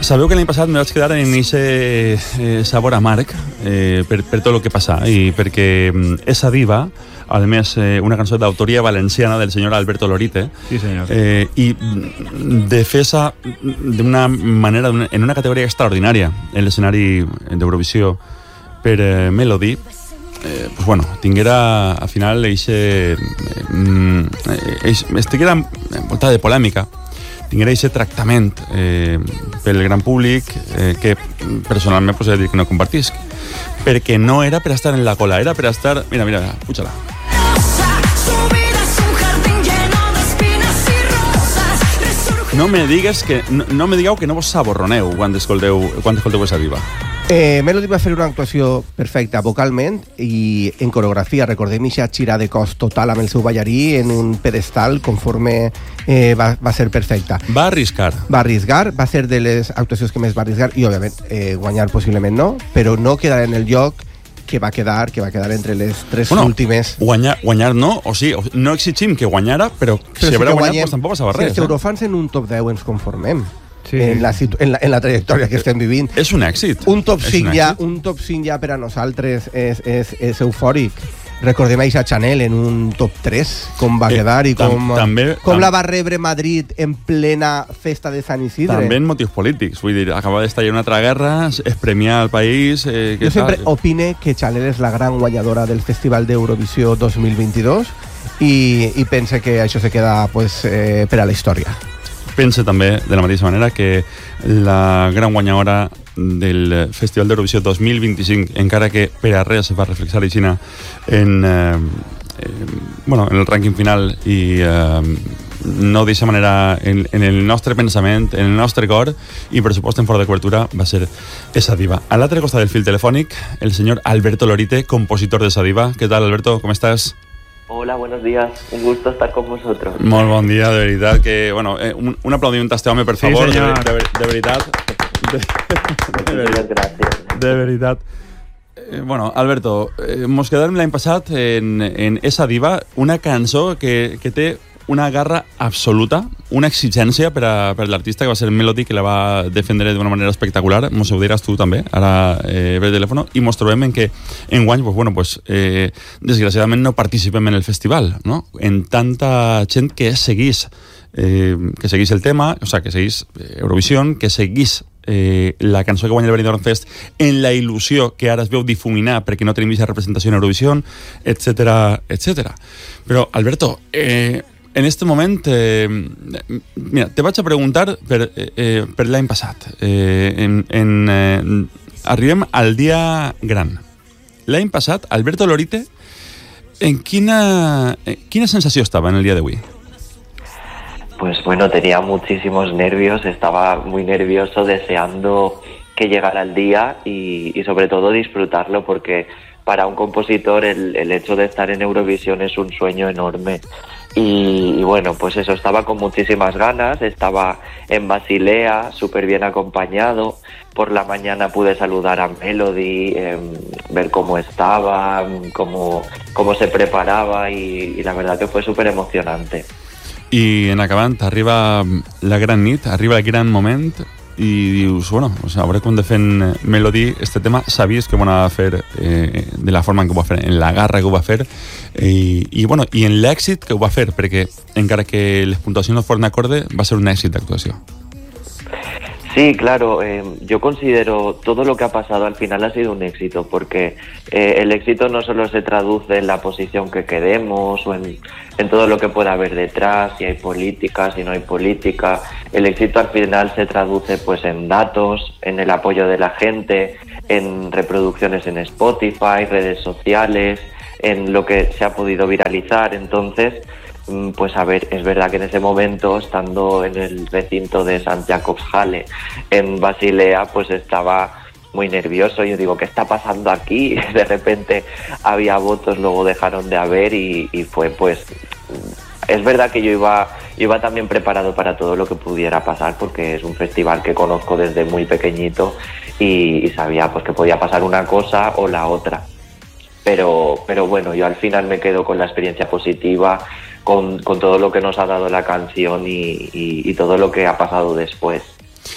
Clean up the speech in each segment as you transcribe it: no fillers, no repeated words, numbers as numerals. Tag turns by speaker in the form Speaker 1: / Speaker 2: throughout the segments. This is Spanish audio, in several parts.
Speaker 1: Sabeu que l'any passat me vaig quedar en aquest sabor amarg per tot el que passa i perquè esa diva, a més una cançó d'autoria valenciana del senyor Alberto Lorite,
Speaker 2: sí, senyor.
Speaker 1: I defesa d'una manera, en una categoria extraordinària en l'escenari d'Eurovisió per Melody, pues bueno, tinguera al final estiguera envoltada de polèmica, tinguera aquest tractament pel gran públic que personalment pues, he de dir que no compartisc, perquè no era per estar en la cola, era per estar... Mira, puja-la. No me digueu que no vos saborroneu quan escolteu esa diva.
Speaker 3: Melody va fer una actuació perfecta vocalment i en coreografia. Recordem ixa gira de cos total amb el seu ballarí en un pedestal conforme va ser perfecta.
Speaker 1: Va arriscar,
Speaker 3: va ser de les actuacions que més va arriscar i òbviament guanyar possiblement no, però no quedar en el lloc que va quedar entre les tres últimes.
Speaker 1: Guanyar no, o sigui, no exigim que guanyara, però si haurà guanyat pues, tampoc passava res.
Speaker 3: Si els eurofans en un top 10 ens conformem.
Speaker 2: Sí.
Speaker 3: En la trajectòria que estem vivint.
Speaker 1: És un èxit.
Speaker 3: Un top 5 ja per a nosaltres és eufòric. Recordem a Chanel en un top 3, com va quedar i com la va rebre Madrid en plena festa de Sant Isidre.
Speaker 1: També en motius polítics, vull dir, acaba d'estallar una altra guerra, es premia al país...
Speaker 3: Jo sempre opine que Chanel és la gran guanyadora del Festival d'Eurovisió 2022 i pense que això se queda pues, per a la història.
Speaker 1: Pense també, de la mateixa manera, que la gran guanyadora del Festival d'Eurovisió 2025, encara que per a res va reflexar i Xina en el rànquing final i no d'aquesta manera en el nostre pensament, en el nostre cor i per supost en fora de cobertura va ser esa diva. A l'altre costat del fil telefònic, el senyor Alberto Lorite, compositor de esa diva. ¿Qué tal, Alberto? ¿Cómo estás?
Speaker 4: Hola, buenos días. Un gusto estar con vosotros.
Speaker 1: Molt bon dia, de veritat. Que, bueno, un aplaudiment a este home, per favor.
Speaker 2: Sí,
Speaker 1: de veritat.
Speaker 4: Muchas gracias.
Speaker 1: De veritat. Bueno, Alberto, mos quedem l'any passat en esa diva, una cançó que té una garra absoluta, una exigència per a l'artista, que va ser Melody, que la va defendre d'una manera espectacular. Mos ho diràs tu també, ara per telèfon, i mos trobem en que enguany, desgraciadament no participem en el festival, no? En tanta gent que seguís el tema, o sigui, que seguís Eurovisió, que seguís la cançó que guanya el Benidorm Fest en la il·lusió que ara es veu difuminar perquè no tenim aquesta representació en Eurovisió, etc. Però, Alberto, en este moment, mira, te vaig a preguntar per l'any passat. Arribem al dia gran. L'any passat, Alberto Lorite, en quina sensació estava en el dia d'avui?
Speaker 4: Pues bueno, tenía muchísimos nervios, estaba muy nervioso, deseando que llegara el día y sobre todo disfrutarlo, porque para un compositor el hecho de estar en Eurovisión es un sueño enorme. Y bueno, pues eso, estaba con muchísimas ganas, estaba en Basilea, súper bien acompañado. Por la mañana pude saludar a Melody, ver cómo estaba, cómo se preparaba y la verdad que fue súper emocionante.
Speaker 1: I en acabant, arriba la gran nit, arriba el gran moment i dius, bueno, a veure quan de fent Melody este tema, sabies que ho va fer de la forma en què ho va fer, en la garra que ho va fer i en l'èxit que ho va fer, perquè encara que les puntuacions no foren acorde, va ser un èxit d'actuació.
Speaker 4: Sí, claro, yo considero todo lo que ha pasado al final ha sido un éxito, porque el éxito no solo se traduce en la posición que quedemos o en todo lo que pueda haber detrás, si hay política, si no hay política. El éxito al final se traduce pues en datos, en el apoyo de la gente, en reproducciones en Spotify, redes sociales, en lo que se ha podido viralizar. Entonces, pues a ver, es verdad que en ese momento, estando en el recinto de St. Jakobshalle en Basilea, pues estaba muy nervioso. Yo digo, ¿qué está pasando aquí? De repente había votos, luego dejaron de haber y fue pues... Es verdad que yo iba también preparado para todo lo que pudiera pasar, porque es un festival que conozco desde muy pequeñito y sabía pues que podía pasar una cosa o la otra. Pero bueno, yo al final me quedo con la experiencia positiva, con todo lo que nos ha dado la canción y todo lo que ha pasado después.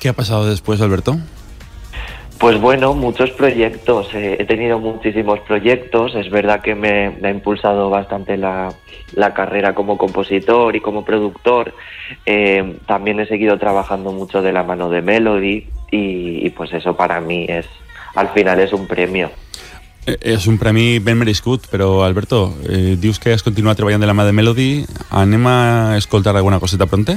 Speaker 1: ¿Qué ha pasado después, Alberto?
Speaker 4: Pues bueno, muchos proyectos. He tenido muchísimos proyectos. Es verdad que me ha impulsado bastante la carrera como compositor y como productor. También he seguido trabajando mucho de la mano de Melody y pues eso para mí al final es un premio.
Speaker 1: És un premi ben merescut, però Alberto, dius que has continuat treballant de la mà de Melody. Anem a escoltar alguna coseta pronta?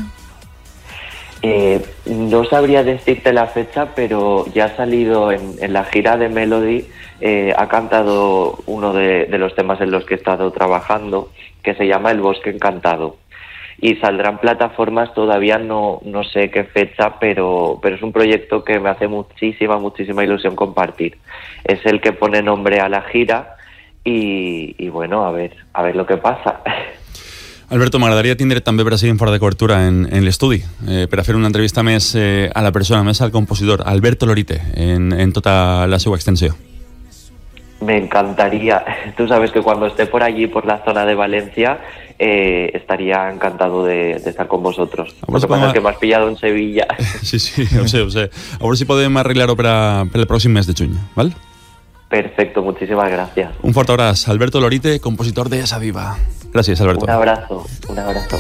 Speaker 4: No sabría decirte la fecha, pero ya ha salido en la gira de Melody, ha cantado uno de los temas en los que he estado trabajando, que se llama El Bosque Encantado. Y saldrán plataformas, todavía no sé qué fecha, pero es un proyecto que me hace muchísima ilusión compartir. Es el que pone nombre a la gira y bueno, a ver lo que pasa.
Speaker 1: Alberto, m'agradaria tindre també Brasil fora de cobertura en l'estudi per a fer una entrevista més a la persona, més al compositor, Alberto Lorite, en tota la seva extensió.
Speaker 4: Me encantaría. Tú sabes que cuando esté por allí, por la zona de Valencia, estaría encantado de estar con vosotros. Lo que pasa es que me has pillado en Sevilla.
Speaker 1: Sí, ho sé. A veure si podem arreglar-ho per el pròxim mes de juny, val?
Speaker 4: Perfecto, muchísimas gracias.
Speaker 1: Un fort abraç. Alberto Lorite, compositor de Esa Diva. Gràcies, Alberto.
Speaker 4: Un abrazo.